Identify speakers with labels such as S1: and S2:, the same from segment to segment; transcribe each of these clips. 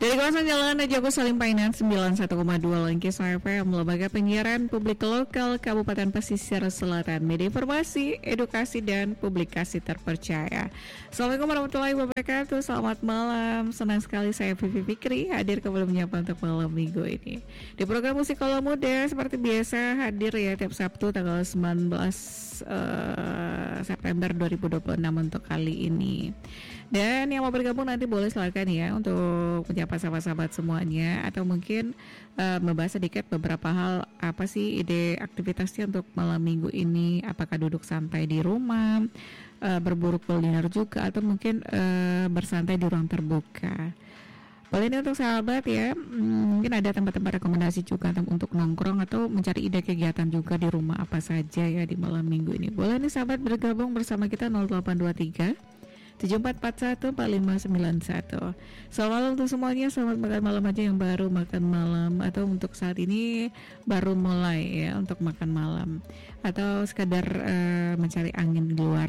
S1: Dari kawasan Jalan Raja Agus Salim Painan 91,2 Langkis FM, lembaga penyiaran publik lokal Kabupaten Pesisir Selatan, media informasi, edukasi dan publikasi terpercaya. Assalamualaikum warahmatullahi wabarakatuh. Selamat malam. Senang sekali saya Vivi Fikri hadir kembali menyapa untuk malam minggu ini. Di program Musik Kalau Muda seperti biasa hadir ya tiap Sabtu tanggal 19 September 2026 untuk kali ini. Dan yang mau bergabung nanti boleh silakan ya untuk menyapa sahabat-sahabat semuanya, atau mungkin membahas sedikit beberapa hal, apa sih ide aktivitasnya untuk malam minggu ini, apakah duduk santai di rumah, berburu kuliner juga, atau mungkin bersantai di ruang terbuka. Boleh ini untuk sahabat ya, mungkin ada tempat-tempat rekomendasi juga untuk nongkrong atau mencari ide kegiatan juga di rumah apa saja ya di malam minggu ini. Boleh nih sahabat bergabung bersama kita 0823 7441 4591. Selamat malam untuk semuanya, selamat makan malam aja yang baru makan malam, atau untuk saat ini baru mulai ya untuk makan malam, atau sekadar mencari angin di luar.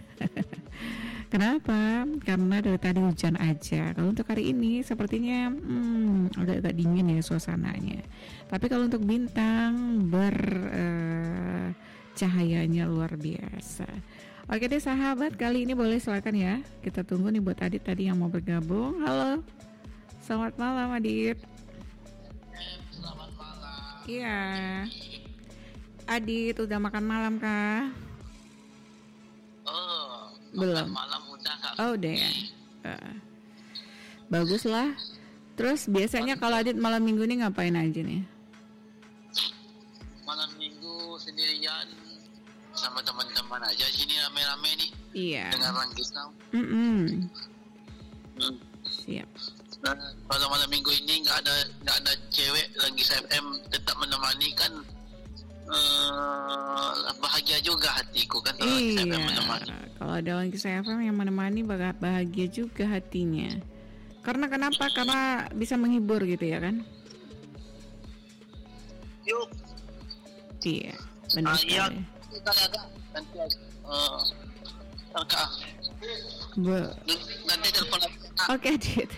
S1: Kenapa? Karena dari tadi hujan aja. Kalau untuk hari ini sepertinya agak-agak dingin ya suasananya. Tapi kalau untuk bintang cahayanya luar biasa. Oke deh sahabat, kali ini boleh silakan ya. Kita tunggu nih buat Adit tadi yang mau bergabung. Halo. Selamat malam Adit.
S2: Selamat malam.
S1: Iya. Adit udah makan malam kah?
S2: Oh,
S1: belum.
S2: Malam udah Kak.
S1: Oh udah ya. Bagus lah. Terus biasanya kalau Adit malam minggu ini ngapain aja nih?
S2: Malam minggu sendirian sama teman-teman aja sini rame-rame nih.
S1: Iya.
S2: Dengar Langgis now.
S1: Siap.
S2: Nah, pada malam minggu ini nggak ada cewek Langgis FM tetap menemani kan. Bahagia juga hatiku kan kalau
S1: iya.
S2: FM menemani.
S1: Kalau ada Langgis FM yang menemani bahagia juga hatinya. Karena kenapa? Karena bisa menghibur gitu ya kan?
S2: Yuk.
S1: Iya. Benar sekali.
S2: Iya. Kita ada nanti nanti telepon.
S1: Oke Adit.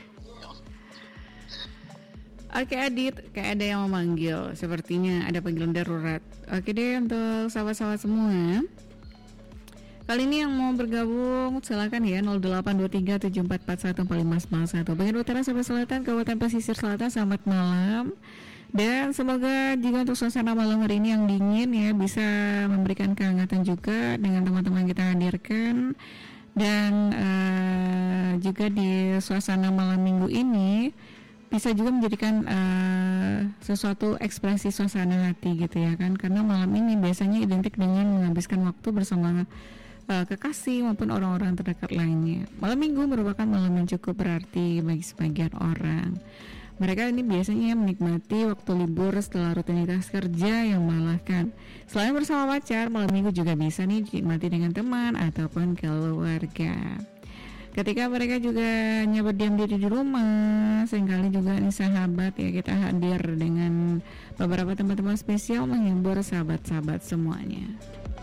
S1: Oke Adit, kayak ada yang memanggil. Sepertinya ada panggilan darurat. Oke deh untuk sahabat-sahabat semua. Kali ini yang mau bergabung silakan ya 082374414591. Bagian utara sampai selatan Kabupaten Pesisir Selatan, selamat malam. Dan semoga juga untuk suasana malam hari ini yang dingin ya bisa memberikan kehangatan juga dengan teman-teman kita hadirkan. Dan juga di suasana malam minggu ini bisa juga menjadikan sesuatu ekspresi suasana hati gitu ya kan. Karena malam ini biasanya identik dengan menghabiskan waktu bersama kekasih maupun orang-orang terdekat lainnya. Malam minggu merupakan malam yang cukup berarti bagi sebagian orang. Mereka ini biasanya menikmati waktu libur setelah rutinitas kerja yang melelahkan. Selain bersama pacar, malam minggu juga bisa nih dinikmati dengan teman ataupun keluarga. Ketika mereka juga hanya berdiam diri di rumah, seringkali juga nih sahabat ya kita hadir dengan beberapa teman-teman spesial menghibur sahabat-sahabat semuanya.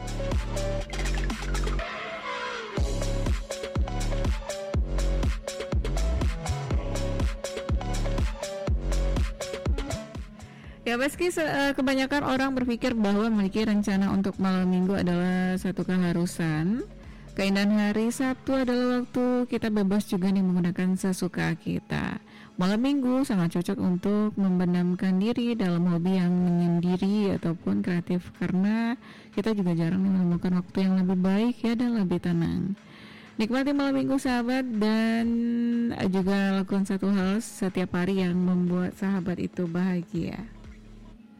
S1: Ya meski kebanyakan orang berpikir bahwa memiliki rencana untuk malam minggu adalah satu keharusan, keindahan hari Sabtu adalah waktu kita bebas juga nih menggunakan sesuka kita. Malam minggu sangat cocok untuk membenamkan diri dalam hobi yang menyendiri ataupun kreatif, karena kita juga jarang menemukan waktu yang lebih baik ya dan lebih tenang. Nikmati malam minggu sahabat, dan juga lakukan satu hal setiap hari yang membuat sahabat itu bahagia.